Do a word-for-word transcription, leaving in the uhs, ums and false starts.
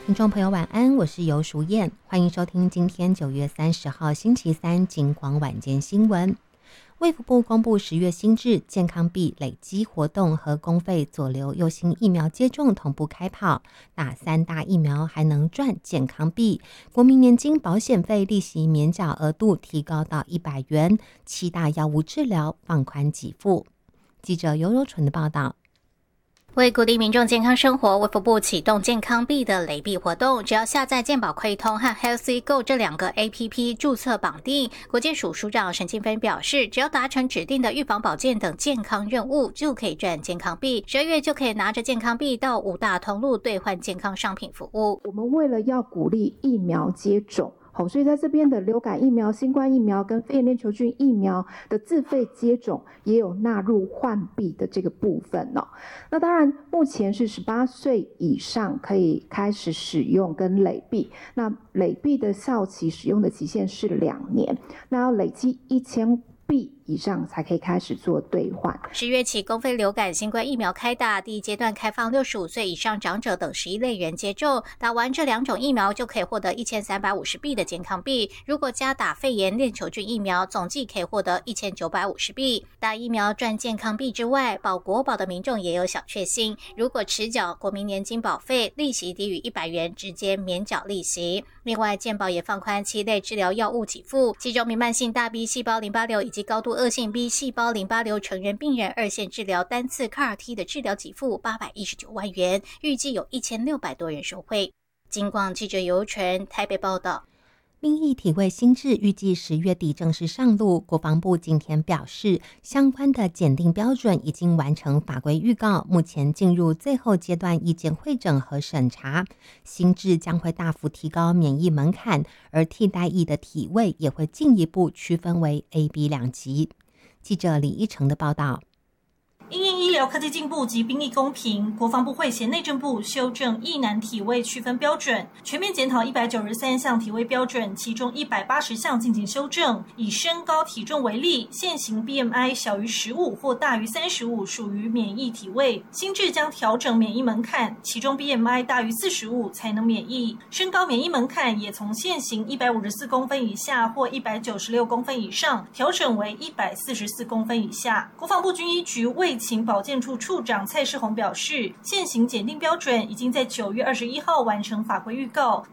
听众朋友晚安，我是尤淑燕，欢迎收听今天九月三十号星期三警广晚间新闻。卫福部公布十月新制健康币累积活动和公费左流右星疫苗接种同步开跑，打三大疫苗还能赚健康币，国民年金保险费利息免缴额度提高到一百元，七大药物治疗放宽给付。记者尤柔纯的报道。 为鼓励民众健康生活，卫福部启动健康币的累币活动，只要下载健保快通和 Healthy Go 这两个 A P P 注册绑定。国健署署长沈庆芬表示，只要达成指定的预防保健等健康任务，就可以赚健康币。十二月就可以拿着健康币到五大通路兑换健康商品服务。 我们为了要鼓励疫苗接种，好，所以在这边的流感疫苗、新冠疫苗跟肺炎链球菌疫苗的自费接种也有纳入换币的这个部分哦。那当然，目前是十八岁以上可以开始使用跟累币，那累币的效期使用的期限是两年，那要累积一千币以上才可以开始做兑换。 十月起，公费流感、新冠疫苗开打，第一阶段开放六十五岁以上长者等十一类人接种，打完这两种疫苗就可以获得一千三百五十币的健康币。如果加打肺炎链球菌疫苗，总计可以获得一千九百五十币。打疫苗赚健康币之外，保国保的民众也有小确幸，如果迟缴国民年金保费，利息低于一百元，直接免缴利息。另外，健保也放宽七类治疗药物给付，其中弥漫性大 B 细胞淋巴瘤以及高度恶性 B 细胞淋巴瘤成人病人二线治疗单次 C A R T 的治疗给付八百一十九万元，预计有一千六百多人受惠。警广记者尤纯台北报道。 兵役体位新制预计十月底正式上路，国防部今天表示，相关的检定标准已经完成法规预告，目前进入最后阶段意见汇整和审查。新制将会大幅提高免疫门槛，而替代役的体位也会进一步区分为 A、B 两级。记者李一成的报道。 因应医疗科技进步及兵役公平，国防部会协内政部修正役男体位区分标准，全面检讨一百九十三项体位标准，其中一百八十项进行修正。以身高体重为例，现行 B M I 小于十五或大于三十五属于免疫体位，新制将调整免疫门槛，其中 B M I 大于四十五才能免疫。身高免疫门槛也从现行一百五十四公分以下或一百九十六公分以上，调整为一百四十四公分以下。国防部军医局卫情保健处处长蔡世宏表示，现行检定标准已经在九月二十一号完成法规预告，